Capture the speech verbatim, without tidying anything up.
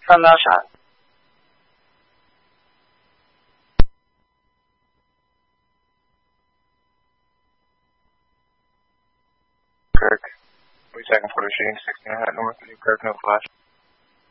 from the shot. Kirk, we second for the shooting, sixteen at north, Kirk, no flash.